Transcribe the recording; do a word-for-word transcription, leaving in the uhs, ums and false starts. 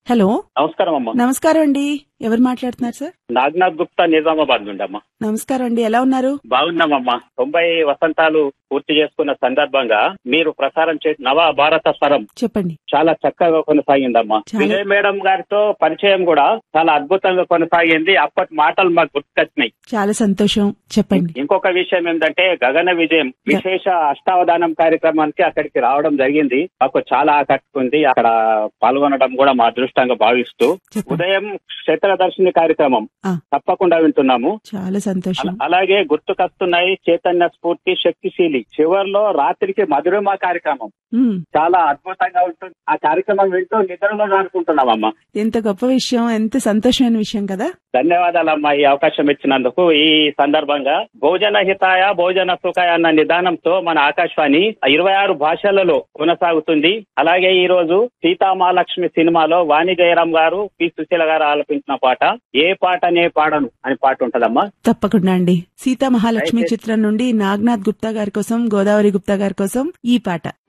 Hello, నమస్కారం అమ్మా. నమస్కారం అండి. ఎవరు మాట్లాడుతున్నారు సార్? నాగనాథ్ గుప్తా, నిజామాబాద్ నుండి అమ్మా. నమస్కారం అండి, ఎలా ఉన్నారు? బాగున్నామమ్మా. తొంభై వసంతాలు పూర్తి చేసుకున్న సందర్భంగా మీరు ప్రసారం చేసిన నవ భారత స్వరం చెప్పండి. చాలా చక్కగా కొనసాగిందమ్మా. చాలా- విజయ్ మేడం గారితో పరిచయం కూడా చాలా అద్భుతంగా కొనసాగింది. అప్పటి మాటలు మాకు గుర్తుకొచ్చినాయి. చాలా సంతోషం, చెప్పండి. ఇంకొక విషయం ఏంటంటే గగన విజయం విశేష అష్టావధానం కార్యక్రమానికి అక్కడికి రావడం జరిగింది. మాకు చాలా ఆకట్టుకుంది. అక్కడ పాల్గొనడం కూడా మా అదృష్టంగా భావిస్తూ చెప్పండి. ఉదయం క్షేత్రదర్శిని కార్యక్రమం ఆ. తప్పకుండా వింటున్నాము. చాలా సంతోషం. అల- అలాగే గుర్తుకొస్తున్నాయి చైతన్య స్ఫూర్తి శక్తిశీలి చివర్లో రాత్రికి మధురిమ కార్యక్రమం ఉమ్, చాలా అద్భుతంగా ఉంటుంది. ఆ కార్యక్రమం వింటూ నిద్రలో అనుకుంటున్నామమ్మా. ఎంత గొప్ప విషయం, ఎంత సంతోషమైన విషయం కదా. ధన్యవాదాలమ్మా ఈ అవకాశం ఇచ్చినందుకు. ఈ సందర్భంగా భోజన హితాయ భోజన సుఖాయ అన్న నిదానంతో మన ఆకాశవాణి ఇరవై ఆరు భాషలలో కొనసాగుతుంది. అలాగే ఈ రోజు సీతామహాలక్ష్మి సినిమాలో వాణి జయరాం గారు, పి సుశీల గారు ఆలపించిన పాట ఏ పాటనే పాడను అని పాట ఉంటదమ్మా. తప్పకుండా అండి. సీతా మహాలక్ష్మి అయితే- చిత్రం నుండి నాగనాథ్ గుప్తా గారి కోసం, గోదావరి గుప్తా గారి కోసం ఈ పాట.